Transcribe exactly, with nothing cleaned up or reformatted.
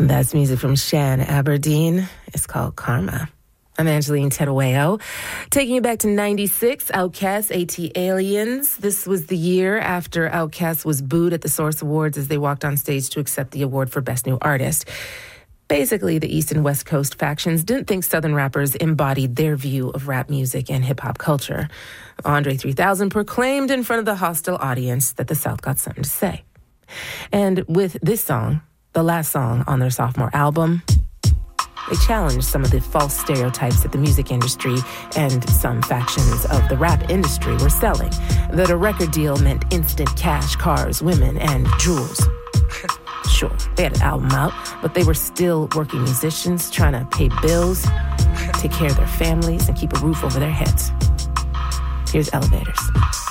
That's music from Shan Aberdeen. It's called Karma. I'm Angeline Terueo. Taking you back to ninety-six, Outkast, AT-Aliens. This was the year after Outkast was booed at the Source Awards as they walked on stage to accept the award for Best New Artist. Basically, the East and West Coast factions didn't think Southern rappers embodied their view of rap music and hip-hop culture. Andre three thousand proclaimed in front of the hostile audience that the South got something to say. And with this song, the last song on their sophomore album, they challenged some of the false stereotypes that the music industry and some factions of the rap industry were selling, that a record deal meant instant cash, cars, women, and jewels. Sure, they had an album out, but they were still working musicians trying to pay bills, take care of their families, and keep a roof over their heads. Here's Elevators.